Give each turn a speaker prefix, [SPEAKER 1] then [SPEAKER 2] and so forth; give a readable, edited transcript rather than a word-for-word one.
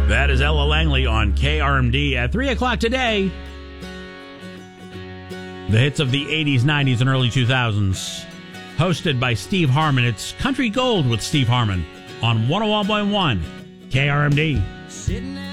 [SPEAKER 1] That is Ella Langley on KRMD at 3 o'clock today. The hits of the 80s, 90s, and early 2000s. Hosted by Steve Harmon. It's Country Gold with Steve Harmon on 101.1 KRMD.